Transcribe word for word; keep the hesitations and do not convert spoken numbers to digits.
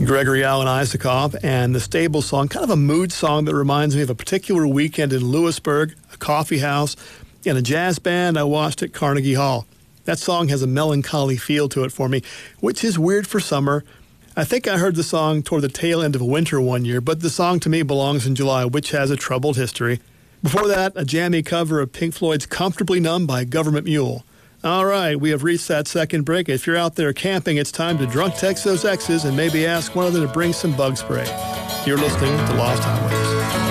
Gregory Alan Isakov and the Stable song, kind of a mood song that reminds me of a particular weekend in Lewisburg, a coffee house, and a jazz band I watched at Carnegie Hall. That song has a melancholy feel to it for me, which is weird for summer. I think I heard the song toward the tail end of winter one year, but the song to me belongs in July, which has a troubled history. Before that, a jammy cover of Pink Floyd's Comfortably Numb by Government Mule. All right, we have reached that second break. If you're out there camping, it's time to drunk text those exes and maybe ask one of them to bring some bug spray. You're listening to Lost Highways.